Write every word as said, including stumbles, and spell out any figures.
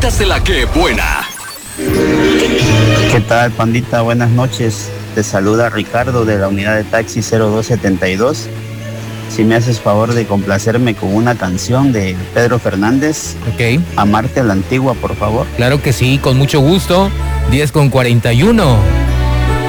de la que buena. ¿Qué tal, pandita? Buenas noches. Te saluda Ricardo de la unidad de taxi cero dos setenta y dos. Si me haces favor de complacerme con una canción de Pedro Fernández. Ok. Amarte a la antigua, por favor. Claro que sí, con mucho gusto. diez con cuarenta y uno.